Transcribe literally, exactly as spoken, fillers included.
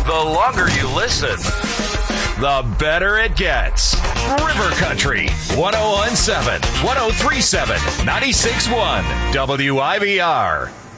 The longer you listen, the better it gets. River Country, one oh one point seven, one oh three point seven, ninety-six point one, W I V R.